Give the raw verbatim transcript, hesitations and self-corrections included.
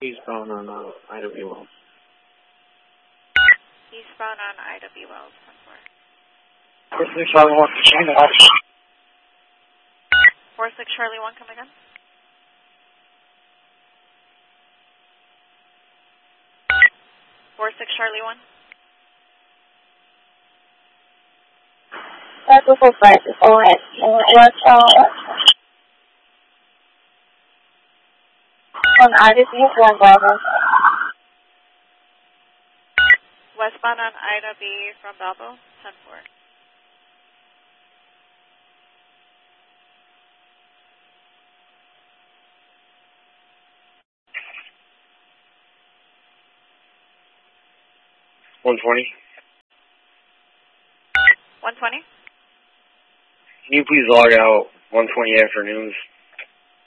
Eastbound on uh, I W Wells. Eastbound on I W Wells, ten four. four six Charlie one, China. four six Charlie one, come again? four six Charlie one. That's a full flight. All right. What's uh, on Odyssey, one Bravo. Westbound on Ida B from Bravo, ten four. one twenty. one twenty? Can you please log out one twenty afternoons?